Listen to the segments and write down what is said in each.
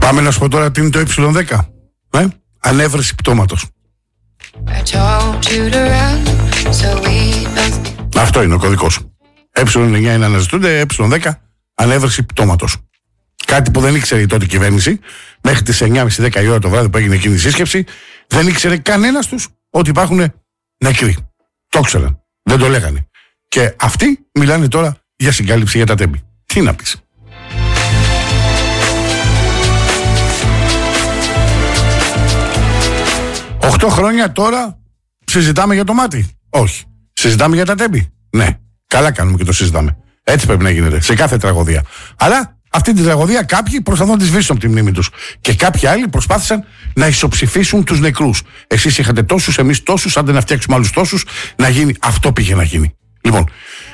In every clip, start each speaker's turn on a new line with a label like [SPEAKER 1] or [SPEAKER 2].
[SPEAKER 1] Πάμε να σου πω τώρα τι είναι το Y10. Ανέβρεση πτώματος. Αυτό είναι ο κωδικός. Ε9 είναι αναζητούνται, Ε10 ανέβρεση πτώματος. Κάτι που δεν ήξερε η τότε κυβέρνηση μέχρι τις 9.30-10 η ώρα το βράδυ που έγινε εκείνη η σύσκεψη. Δεν ήξερε κανένας τους ότι υπάρχουν νεκροί. Το ήξεραν. Δεν το λέγανε. Και αυτοί μιλάνε τώρα για συγκάλυψη για τα τέμπη. Τι να πεις. Οχτώ χρόνια τώρα συζητάμε για το μάτι. Όχι. Συζητάμε για τα τέμπη. Ναι. Καλά κάνουμε και το συζητάμε. Έτσι πρέπει να γίνεται σε κάθε τραγωδία. Αλλά αυτή τη τραγωδία κάποιοι προσπαθούν να τη σβήσουν από τη μνήμη τους. Και κάποιοι άλλοι προσπάθησαν να ισοψηφίσουν τους νεκρούς. Εσείς είχατε τόσους, εμείς τόσους, άντε να φτιάξουμε άλλους τόσους, να γίνει. Αυτό πήγε να γίνει. Λοιπόν,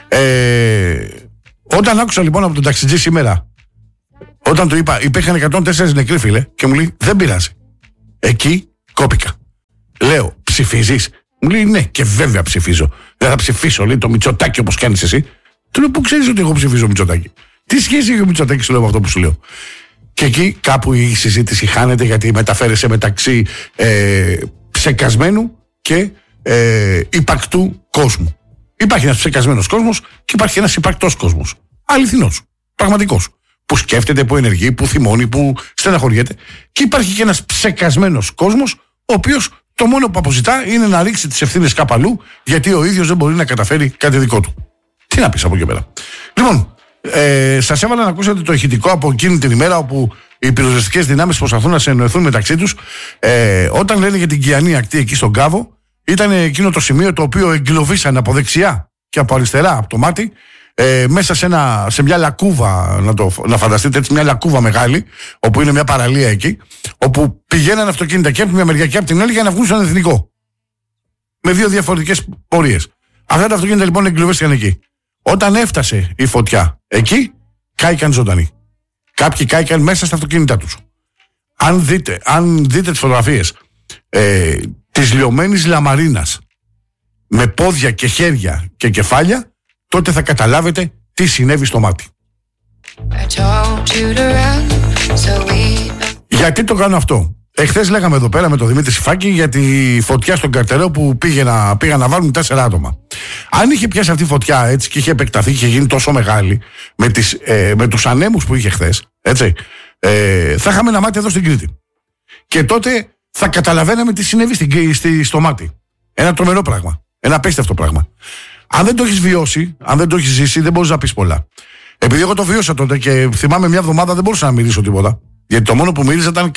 [SPEAKER 1] όταν άκουσα λοιπόν από τον ταξιτζή σήμερα, όταν του είπα, υπήρχαν 104 νεκροί, φίλε, και μου λέει δεν πειράζει. Εκεί κόπηκα. Λέω, ψηφίζεις? Μου λέει ναι, και βέβαια ψηφίζω. Δεν θα ψηφίσω, λέει, το Μητσοτάκη όπως κάνεις εσύ. Του λέω, πού ξέρεις ότι εγώ ψηφίζω Μητσοτάκη? Τι σχέση έχει ο Μητσοτάκη, σου λέω, με αυτό που σου λέω? Και εκεί κάπου η συζήτηση χάνεται, γιατί μεταφέρεσαι μεταξύ ψεκασμένου και υπαρκτού κόσμου. Υπάρχει ένας ψεκασμένος κόσμος και υπάρχει ένας υπαρκτός κόσμος. Αληθινός, πραγματικός. Που σκέφτεται, που ενεργεί, που θυμώνει, που στεναχωριέται. Και υπάρχει και ένας ψεκασμένος κόσμος, ο οποίος το μόνο που αποζητά είναι να ρίξει τις ευθύνες κάπου αλλού, γιατί ο ίδιος δεν μπορεί να καταφέρει κάτι δικό του. Τι να πεις από εκεί πέρα. Λοιπόν, σας έβαλα να ακούσετε το ηχητικό από εκείνη την ημέρα όπου οι πυροσβεστικές δυνάμεις προσπαθούν να συνεννοηθούν μεταξύ τους. Όταν λένε για την Κιανή ακτή εκεί στον Κάβο, ήταν εκείνο το σημείο το οποίο εγκλωβίσαν από δεξιά και από αριστερά από το μάτι, μέσα σε μια λακκούβα, να φανταστείτε έτσι, μια λακκούβα μεγάλη, όπου είναι μια παραλία εκεί, όπου πηγαίναν αυτοκίνητα και από μια μεριά και από την άλλη για να βγουν στον Εθνικό. Με δύο διαφορετικές πορείες. Αυτά τα αυτοκίνητα λοιπόν εγκλωβίστηκαν εκεί. Όταν έφτασε η φωτιά εκεί, κάηκαν ζωντανοί. Κάποιοι κάηκαν μέσα στα αυτοκίνητά τους. Αν δείτε τις φωτογραφίες της λιωμένης λαμαρίνας με πόδια και χέρια και κεφάλια, τότε θα καταλάβετε τι συνέβη στο μάτι. Γιατί το κάνω αυτό? Εχθές λέγαμε εδώ πέρα με τον Δημήτρη Σιφάκη για τη φωτιά στον Καρτερέο που πήγαν να βάλουν 4 άτομα. Αν είχε πιάσει αυτή η φωτιά έτσι και είχε επεκταθεί και είχε γίνει τόσο μεγάλη με τους ανέμους που είχε χθες, έτσι, θα είχαμε ένα μάτι εδώ στην Κρήτη. Και τότε θα καταλαβαίναμε τι συνέβη στο μάτι. Ένα τρομερό πράγμα. Ένα απίστευτο πράγμα. Αν δεν το έχεις βιώσει, αν δεν το έχεις ζήσει, δεν μπορείς να πεις πολλά. Επειδή εγώ το βίωσα τότε και θυμάμαι μια εβδομάδα δεν μπορούσα να μυρίσω τίποτα. Γιατί το μόνο που μύριζα ήταν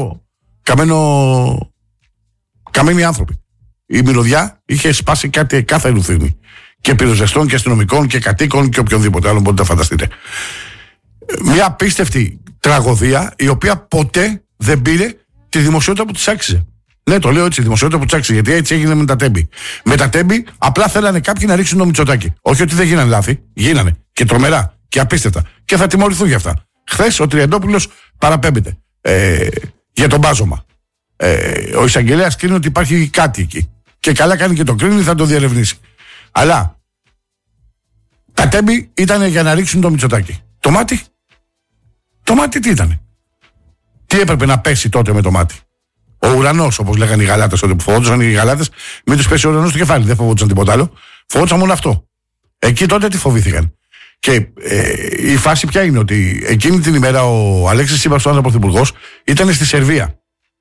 [SPEAKER 1] καμένοι άνθρωποι. Η μυρωδιά είχε σπάσει κάθε ρουθίνη. Και πυροσβεστών και αστυνομικών και κατοίκων και οποιονδήποτε άλλο μπορείτε να φανταστείτε. Μια απίστευτη τραγωδία η οποία ποτέ δεν πήρε τη δημοσιότητα που της άξιζε. Ναι, το λέω έτσι, η δημοσιότητα που της άξιζε, γιατί έτσι έγινε με τα τέμπη. Με τα τέμπη απλά θέλανε κάποιοι να ρίξουν το Μητσοτάκη. Όχι ότι δεν γίνανε λάθη, γίνανε και τρομερά και απίστευτα. Και θα τιμωρηθούν για αυτά. Χθες ο Τριαντόπουλος παραπέμπεται για τον μπάζωμα. Ο εισαγγελέας κρίνει ότι υπάρχει κάτι εκεί. Και καλά κάνει και το κρίνει, θα το διερευνήσει. Αλλά τα τέμπη ήταν για να ρίξουν το Μητσοτάκη. Το μάτι τι ήτανε? Τι έπρεπε να πέσει τότε με το μάτι? Ο ουρανός, όπως λέγανε οι Γαλάτες, τότε που φοβόντουσαν οι Γαλάτες, μην τους πέσει ο ουρανός στο κεφάλι. Δεν φοβόντουσαν τίποτα άλλο. Φοβόντουσαν μόνο αυτό. Εκεί τότε τι φοβήθηκαν? Και η φάση ποια είναι? Ότι εκείνη την ημέρα ο Αλέξης Τσίπρας, ο πρωθυπουργός, ήταν στη Σερβία.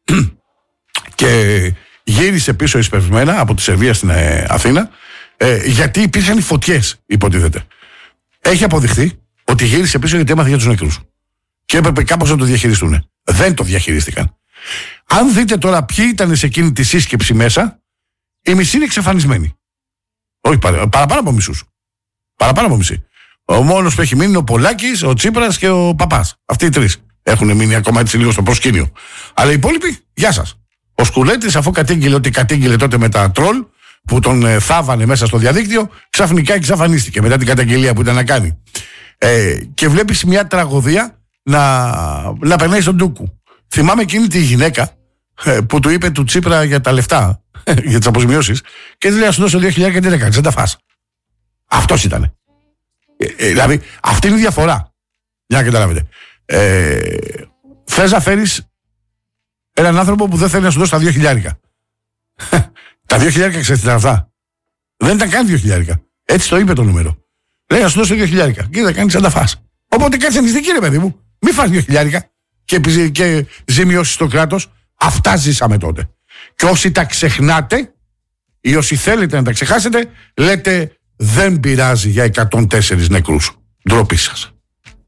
[SPEAKER 1] Και γύρισε πίσω εισπευσμένα από τη Σερβία στην Αθήνα, γιατί υπήρχαν οι φωτιές, υποτίθεται. Έχει αποδειχθεί ότι γύρισε πίσω γιατί έμαθε για τους νεκρούς. Και έπρεπε κάπως να το διαχειριστούν. Δεν το διαχειρίστηκαν. Αν δείτε τώρα ποιοι ήταν σε εκείνη τη σύσκεψη μέσα, οι μισοί είναι εξαφανισμένοι. Όχι, παραπάνω από μισούς. Παραπάνω από μισοί. Ο μόνος που έχει μείνει είναι ο Πολάκης, ο Τσίπρας και ο Παπάς. Αυτοί οι τρεις έχουν μείνει ακόμα έτσι λίγο στο προσκήνιο. Αλλά οι υπόλοιποι, γεια σας. Ο Σκουλέτης, αφού κατήγγειλε ότι κατήγγειλε τότε με τα τρόλ που τον θάβανε μέσα στο διαδίκτυο, ξαφνικά εξαφανίστηκε μετά την καταγγελία που ήταν να κάνει. Και βλέπεις μια τραγωδία να περνάει στον ντούκου. Θυμάμαι εκείνη τη γυναίκα που του είπε του Τσίπρα για τα λεφτά, για τις αποζημιώσεις, και λέει: να σου δώσω 2.000 και τι να κάνεις, δεν τα φας. Αυτός ήτανε. Δηλαδή, αυτή είναι η διαφορά. Για να καταλάβετε. Θες να φέρεις έναν άνθρωπο που δεν θέλει να σου δώσει τα 2.000. Τα 2.000 ξέρεις τι ήταν αυτά. Δεν ήταν καν 2.000. Έτσι το είπε το νούμερο. Λέει να σου δώσει 2.000. Και θα κάνεις να φας. Οπότε κάτσε νηστική, ρε παιδί μου. Μη φας 2.000 και ζημιώσεις το κράτος. Αυτά ζήσαμε τότε. Και όσοι τα ξεχνάτε ή όσοι θέλετε να τα ξεχάσετε, λέτε δεν πειράζει για 104 νεκρούς. Ντροπή σας.